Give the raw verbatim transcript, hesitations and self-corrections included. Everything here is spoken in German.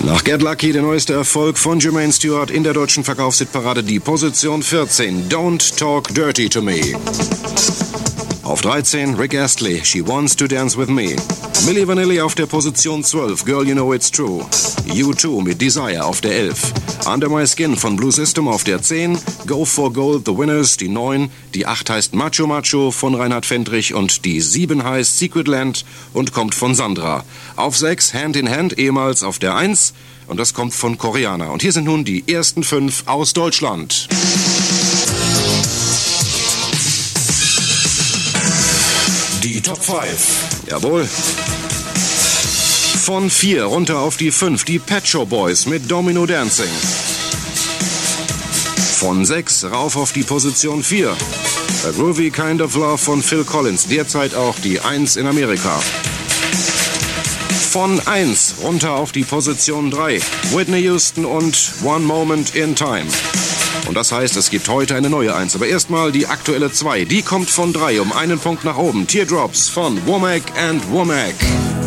Nach Get Lucky der neueste Erfolg von Jermaine Stewart in der deutschen Verkaufshitparade, die Position vierzehn, Don't Talk Dirty to Me. Auf dreizehn, Rick Astley, She Wants to Dance with Me. Milli Vanilli auf der Position zwölf, Girl You Know It's True. U zwei mit Desire auf der elf. Under My Skin von Blue System auf der zehn. Go for Gold, The Winners, die neun. Die acht heißt Macho Macho von Reinhard Fendrich und die sieben heißt Secret Land und kommt von Sandra. Auf sechs, Hand in Hand, ehemals auf der eins. Und das kommt von Koreaner. Und hier sind nun die ersten fünf aus Deutschland. Die Top fünf. Jawohl. Von vier runter auf die fünf, die Pet Shop Boys mit Domino Dancing. Von sechs rauf auf die Position vier. A Groovy Kind of Love von Phil Collins, derzeit auch die eins in Amerika. Von eins runter auf die Position drei, Whitney Houston und One Moment in Time. Und das heißt, es gibt heute eine neue eins. Aber erstmal die aktuelle zwei. Die kommt von drei um einen Punkt nach oben. Teardrops von Womack and Womack.